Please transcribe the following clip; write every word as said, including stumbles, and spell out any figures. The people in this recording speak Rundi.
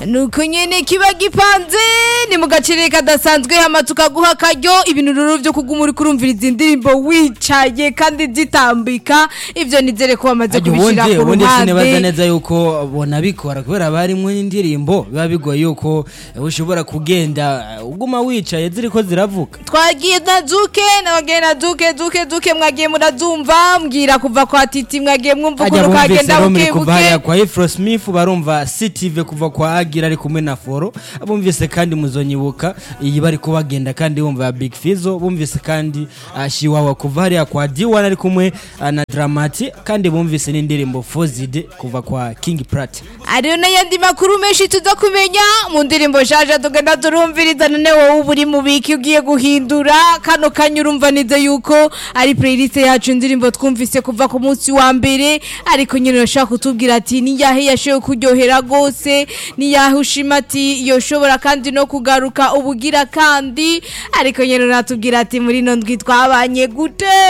nuko nyene kiba gipanze ni mu gaciro kadasanzwe hama tukaguha karyo ibintu rero byo kuguma uri kurumviriza indirimbo wicaye kandi zitambika ivyo nizere ko bamaze kubishira ku ruhande ruhande sinibaza neza yuko bona bikora kubera bari mu indirimbo biba bigoye yuko ushobora kugenda uguma wicaye ziriko ziravuga. Twagiye na Duke nabagiye na Duke Duke Duke mwagiye murazumva mbwira kuva kwa Titi mwagiye mwumva ko kagenda buke buke kwa Afro Smith barumva C T V kuva kwa Agira ari kumwe na Foro abumvise kandi muzonyibuka iyi bari ko bagenda kandi bumva Big Fizzo bumvise kandi Shiwawa kuva hariya kwa D one ari kumwe na Dramati kandi bumvise n'indirimbo Fozide kuva kwa King Prat. Ariyo n'ayandi makuru menshi tuza kumenya mu ndirimbo shaje tugenda turumviriza none wowe uburi mu biki ugiye guhindura kano kanyurumva nize yuko ari playlist yacu indirimbo twumvise kuva ku munsi wa mbere ariko nyine urashaka kutubwira ati ni yahe yashoye kuryohera gose ni yahe ushima ati yoshobora kandi no kugaruka ubugira kandi ariko nyine uratubwira ati muri no ndwi twabanye gute.